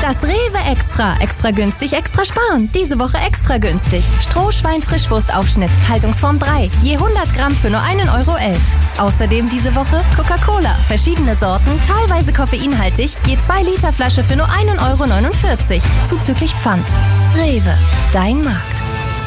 Das Rewe Extra. Extra günstig, extra sparen. Diese Woche extra günstig. Strohschwein-Frischwurstaufschnitt. Haltungsform 3. Je 100 Gramm für nur 1,11 Euro. Außerdem diese Woche Coca-Cola. Verschiedene Sorten, teilweise koffeinhaltig. Je 2 Liter Flasche für nur 1,49 Euro. Zuzüglich Pfand. Rewe. Dein Markt.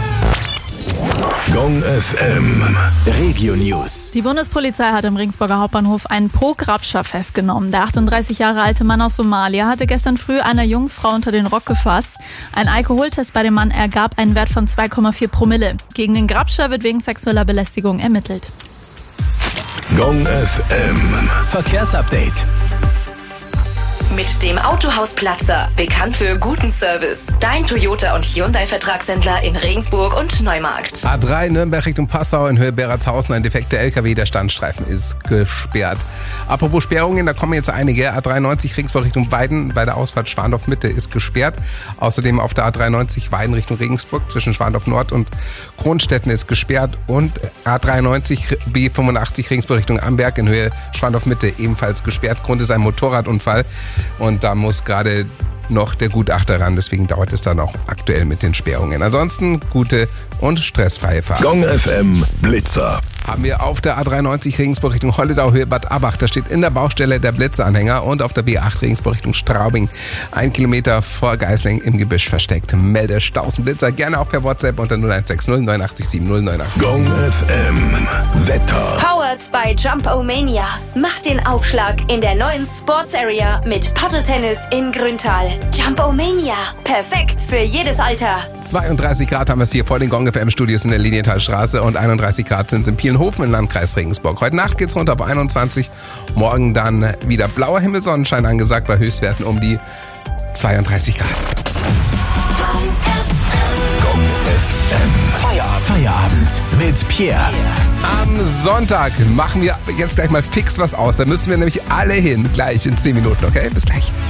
Gong FM. Regio-News. Die Bundespolizei hat im Regensburger Hauptbahnhof einen Po-Grabscher festgenommen. Der 38 Jahre alte Mann aus Somalia hatte gestern früh einer jungen Frau unter den Rock gefasst. Ein Alkoholtest bei dem Mann ergab einen Wert von 2,4 Promille. Gegen den Grabscher wird wegen sexueller Belästigung ermittelt. Gong FM. Verkehrsupdate. Mit dem Autohaus Platzer, bekannt für guten Service. Dein Toyota und Hyundai-Vertragshändler in Regensburg und Neumarkt. A3 Nürnberg Richtung Passau in Höhe Beratshausen. Ein defekter LKW, der Standstreifen ist gesperrt. Apropos Sperrungen, da kommen jetzt einige. A93 Regensburg Richtung Weiden bei der Ausfahrt Schwandorf Mitte ist gesperrt. Außerdem auf der A93 Weiden Richtung Regensburg zwischen Schwandorf Nord und Kronstetten ist gesperrt. Und A93 B85 Regensburg Richtung Amberg in Höhe Schwandorf Mitte ebenfalls gesperrt. Grund ist ein Motorradunfall. Und da muss gerade noch der Gutachter ran, deswegen dauert es dann auch aktuell mit den Sperrungen. Ansonsten gute und stressfreie Fahrt. Gong FM Blitzer. Haben wir auf der A93 Regensburg Richtung Holledau Höhe Bad Abach. Da steht in der Baustelle der Blitzanhänger und auf der B8 Regensburg Richtung Straubing 1 Kilometer vor Geislingen im Gebüsch versteckt. Melde Staus und Blitzer gerne auch per WhatsApp unter 0160 89 089. Gong FM Wetter. Powered by Jump-O-Mania. Macht den Aufschlag in der neuen Sports Area mit Paddeltennis in Grüntal. Jump-O-Mania. Perfekt für jedes Alter. 32 Grad haben wir es hier vor den Gong FM Studios in der Linientalstraße und 31 Grad sind es in Pielenhofen im Landkreis Regensburg. Heute Nacht geht's runter auf 21. Morgen dann wieder blauer Himmel, Sonnenschein angesagt bei Höchstwerten um die 32 Grad. Gong FM Feierabend mit Pierre. Am Sonntag machen wir jetzt gleich mal fix was aus. Da müssen wir nämlich alle hin. Gleich in 10 Minuten, okay? Bis gleich.